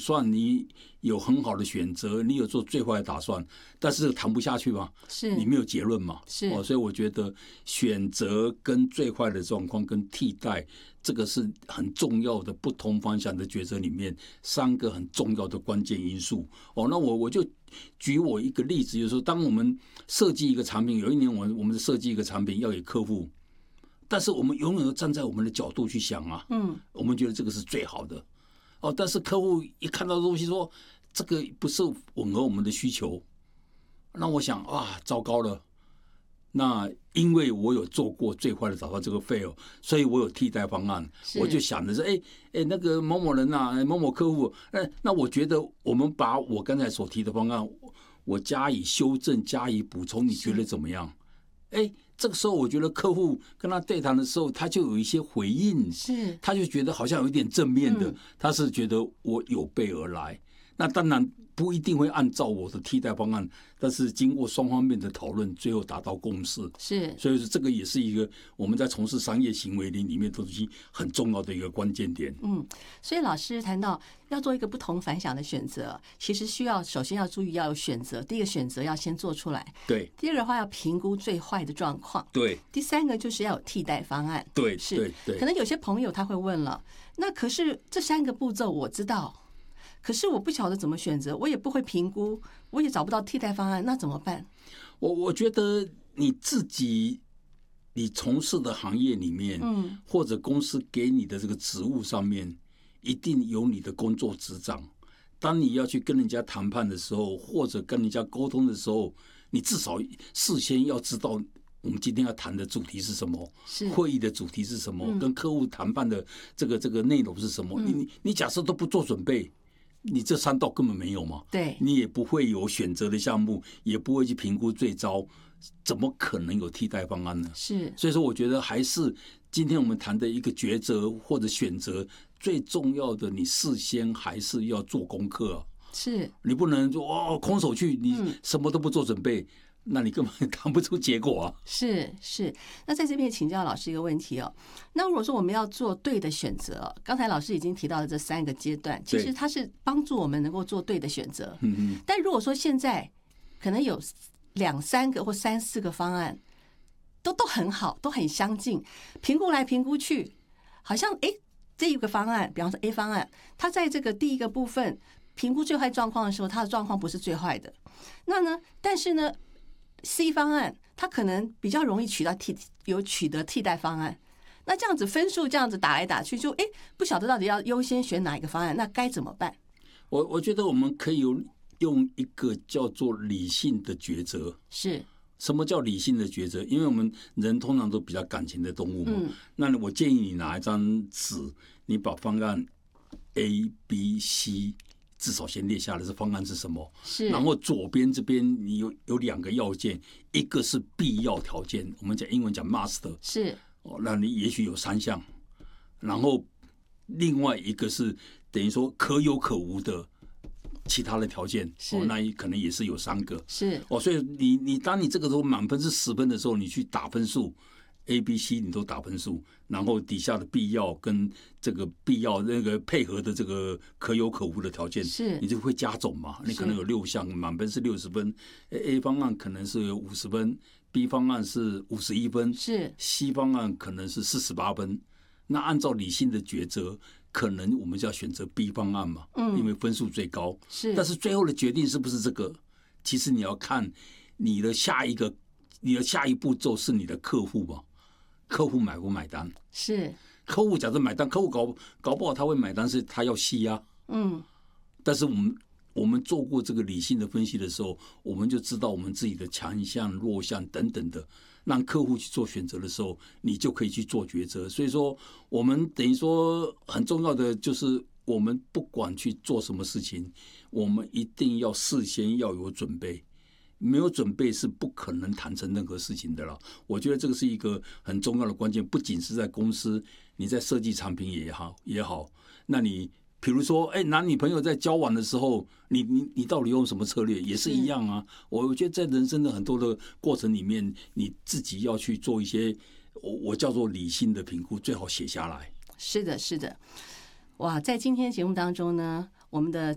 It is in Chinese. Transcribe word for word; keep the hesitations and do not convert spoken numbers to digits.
算你有很好的选择，你有做最坏的打算，但是谈不下去嘛， 是你没有结论嘛， 是、 哦，所以我觉得选择跟最坏的状况跟替代，这个是很重要的不同方向的抉择里面三个很重要的关键因素。哦，那我我就举我一个例子，就是说，当我们设计一个产品，有一年我我们设计一个产品要给客户，但是我们永远都站在我们的角度去想啊，嗯，我们觉得这个是最好的，哦，但是客户一看到东西说这个不是吻合我们的需求，那我想哇，糟糕了。那因为我有做过最坏的打算，这个 fail， 所以我有替代方案，我就想的是，哎哎，那个某某人呐、啊，某某客户，哎，那我觉得我们把我刚才所提的方案，我加以修正、加以补充，你觉得怎么样？哎，这个时候我觉得客户跟他对谈的时候，他就有一些回应， 是， 他就觉得好像有一点正面的， 嗯、 他是觉得我有备而来。那当然不一定会按照我的替代方案，但是经过双方面的讨论，最后达到共识。 是， 所以说这个也是一个我们在从事商业行为里里面都是很重要的一个关键点。 嗯，所以老师谈到要做一个不同凡响的选择，其实需要首先要注意要有选择，第一个选择要先做出来， 对； 第二个的话要评估最坏的状况， 对； 第三个就是要有替代方案， 对， 是， 对对。 可能有些朋友他会问了，那可是这三个步骤我知道。可是我不晓得怎么选择，我也不会评估，我也找不到替代方案，那怎么办？ 我我觉得你自己，你从事的行业里面，嗯，或者公司给你的这个职务上面，一定有你的工作职掌。当你要去跟人家谈判的时候，或者跟人家沟通的时候，你至少事先要知道我们今天要谈的主题是什么，会议的主题是什么，嗯、跟客户谈判的这个这个内容是什么。嗯、你你假设都不做准备。你这三道根本没有嘛？ 对， 你也不会有选择的项目，也不会去评估最糟，怎么可能有替代方案呢？ 是， 所以说我觉得还是今天我们谈的一个抉择或者选择，最重要的，你事先还是要做功课、啊。 是， 你不能说哦空手去，你什么都不做准备。嗯，那你根本谈不出结果啊！ 是是，那在这边请教老师一个问题哦。那如果说我们要做对的选择，刚才老师已经提到了这三个阶段，其实它是帮助我们能够做对的选择。嗯嗯。但如果说现在可能有两三个或三四个方案，都都很好，都很相近，评估来评估去，好像哎这一个方案，比方说 A 方案，它在这个第一个部分评估最坏状况的时候，它的状况不是最坏的。那呢，但是呢？C 方案，它可能比较容易取到替有取得替代方案，那这样子分数这样子打来打去，就哎不晓得到底要优先选哪一个方案，那该怎么办？ 我我觉得我们可以有用一个叫做理性的抉择。 是， 什么叫理性的抉择？因为我们人通常都比较感情的动物嘛。嗯、那我建议你拿一张纸，你把方案 A、B、C。至少先列下来，这方案是什么？ 是。 然后左边这边你有有两个要件，一个是必要条件，我们讲英文讲 must， 是。 哦，那你也许有三项，然后另外一个是等于说可有可无的其他的条件，哦，那可能也是有三个。 是。 哦，所以你你当你这个时候满分是十分的时候，你去打分数。A、B、C 你都打分数，然后底下的必要跟这个必要那个配合的这个可有可无的条件， 是， 你就会加总嘛。你可能有六项，满分是六十分 ，A 方案可能是五十分 ，B 方案是五十一分， 是 C 方案可能是四十八分。那按照理性的抉择，可能我们就要选择 B 方案嘛，嗯，因为分数最高。 是， 但是最后的决定是不是这个？其实你要看你的下一个，你的下一步骤是你的客户嘛。客户买不买单？ 是客户假设买单，客户搞搞不好他会买单，是他要戏啊。嗯，但是我们我们做过这个理性的分析的时候，我们就知道我们自己的强项、弱项等等的，让客户去做选择的时候，你就可以去做抉择。所以说，我们等于说很重要的就是，我们不管去做什么事情，我们一定要事先要有准备。没有准备是不可能谈成任何事情的了。我觉得这个是一个很重要的关键，不仅是在公司，你在设计产品也好也好。那你比如说，哎，男女朋友在交往的时候，你你你到底用什么策略，也是一样啊。我觉得在人生的很多的过程里面，你自己要去做一些我我叫做理性的评估，最好写下来。 是的，是的。哇，在今天节目当中呢，我们的